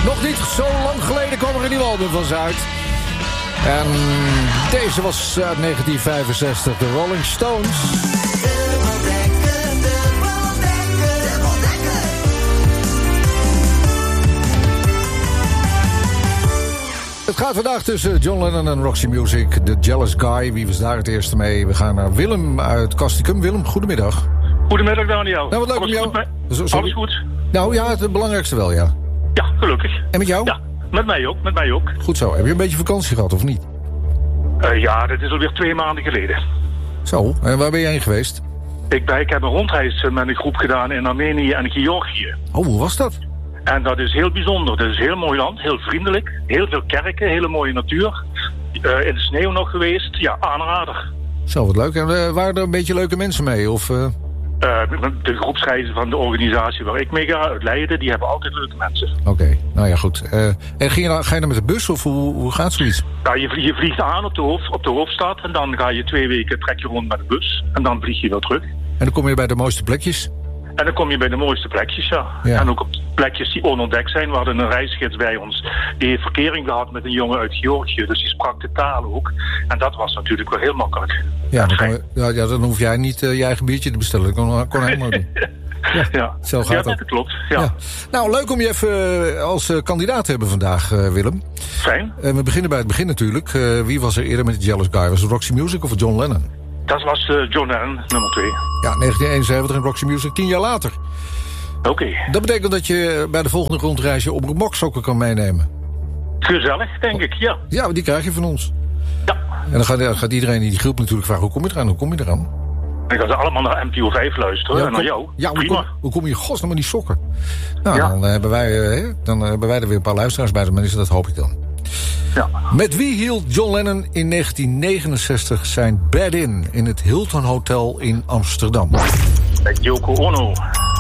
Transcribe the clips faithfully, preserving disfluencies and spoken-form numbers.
Nog niet zo lang geleden kwam er een nieuw album van ze uit. En deze was uit negentien vijfenzestig, de Rolling Stones. Het gaat vandaag tussen John Lennon en Roxy Music. The Jealous Guy, wie was daar het eerste mee? We gaan naar Willem uit Castricum. Willem, goedemiddag. Goedemiddag, Daniel. Nou, wat leuk om jou. Goed, Zo, Alles goed? Nou ja, het belangrijkste wel, ja. Ja, gelukkig. En met jou? Ja, met mij ook, met mij ook. Goed zo. Heb je een beetje vakantie gehad, of niet? Uh, ja, dat is alweer twee maanden geleden. Zo, en waar ben je heen geweest? Ik, ben, ik heb een rondreis met een groep gedaan in Armenië en Georgië. Oh, hoe was dat? En dat is heel bijzonder. Dat is een heel mooi land, heel vriendelijk. Heel veel kerken, hele mooie natuur. Uh, in de sneeuw nog geweest. Ja, aanrader. Zo, wat leuk. En uh, waren er een beetje leuke mensen mee? Of, uh... Uh, de groepsreizen van de organisatie waar ik mee ga uit Leiden, die hebben altijd leuke mensen. Oké, okay. Nou ja, goed. Uh, en ging je dan, ga je dan met de bus of hoe, hoe gaat zoiets? Nou, je, vliegt, je vliegt aan op de, hoofd, op de hoofdstad en dan ga je twee weken, trek je rond met de bus. En dan vlieg je weer terug. En dan kom je bij de mooiste plekjes? En dan kom je bij de mooiste plekjes, ja. ja. En ook op plekjes die onontdekt zijn. We hadden een reisgids bij ons. Die heeft verkering gehad met een jongen uit Georgië. Dus die sprak de taal ook. En dat was natuurlijk wel heel makkelijk. Ja, dan, je, ja, ja, dan hoef jij niet uh, je eigen biertje te bestellen. Dat kon, kon helemaal doen. Ja, ja. Zo gaat ja, dat. dat klopt. Ja. Ja. Nou, leuk om je even uh, als uh, kandidaat te hebben vandaag, uh, Willem. Fijn. Uh, we beginnen bij het begin natuurlijk. Uh, wie was er eerder met de Jealous Guy? Was het Roxy Music of John Lennon? Dat was uh, John Lennon, nummer twee. Ja, negentien eenenzeventig en Roxy Music tien jaar later. Oké. Okay. Dat betekent dat je bij de volgende rondreis je oproepboksokken kan meenemen. Gezellig, denk ik, ja. Ja, die krijg je van ons. Ja. En dan gaat, gaat iedereen in die groep natuurlijk vragen, hoe kom je eraan? Hoe kom je eraan? En dan gaan ze allemaal naar M T O vijf luisteren ja, en naar jou. Ja, prima. Hoe kom, hoe kom je godsnaam met die sokken? Nou, ja. dan, hebben wij, uh, dan hebben wij er weer een paar luisteraars bij. Tenminste, dat hoop ik dan. Ja. Met wie hield John Lennon in negentien negenenzestig zijn bed in... in het Hilton Hotel in Amsterdam? Met Yoko Ono.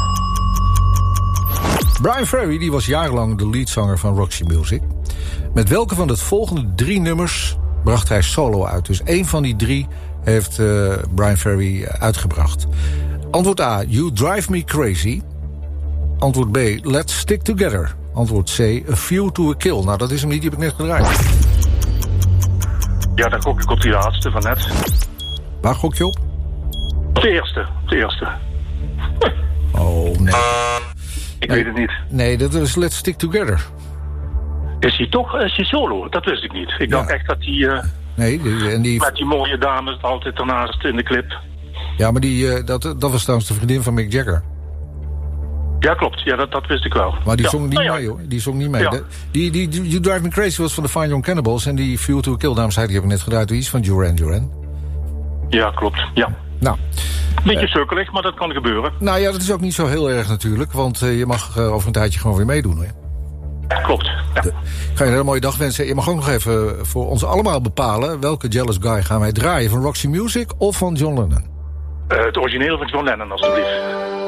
Bryan Ferry die was jarenlang de leadzanger van Roxy Music. Met welke van de volgende drie nummers bracht hij solo uit? Dus één van die drie heeft uh, Bryan Ferry uitgebracht. Antwoord A, You Drive Me Crazy. Antwoord B, Let's Stick Together. Antwoord C, A View to a Kill. Nou, dat is hem niet, die heb ik net gedraaid. Ja, dan gok ik op die laatste van net. Waar gok je op? De eerste, de eerste. Oh, nee. Ik nee, weet het niet. Nee, dat is Let's Stick Together. Is hij toch is hij solo? Dat wist ik niet. Ik ja. dacht echt dat hij... Uh, nee, die, en die... met die mooie dames altijd ernaast in de clip. Ja, maar die, uh, dat, dat was trouwens de vriendin van Mick Jagger. Ja, klopt. Ja, dat, dat wist ik wel. Maar die ja. zong niet nou, mee, ja. hoor. Die zong niet mee. Ja. De, die, die, die You Drive Me Crazy was van de Fine Young Cannibals. En die View to a Kill, dames en heren, die heb ik net gedraaid. Die is van Duran Duran. Ja, klopt. Ja. Nou... Beetje sukkelig, maar dat kan gebeuren. Nou ja, dat is ook niet zo heel erg natuurlijk. Want uh, je mag uh, over een tijdje gewoon weer meedoen. Hè? Klopt, ja. De, ik ga je een hele mooie dag wensen. Je mag ook nog even voor ons allemaal bepalen... welke Jealous Guy gaan wij draaien. Van Roxy Music of van John Lennon? Uh, het origineel van John Lennon, alstublieft.